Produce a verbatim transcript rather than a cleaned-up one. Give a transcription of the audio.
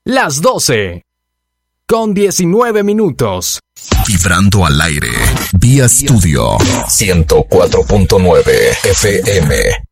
Las doce. Con diecinueve minutos. Vibrando al aire. Vía Studio. ciento cuatro punto nueve F M.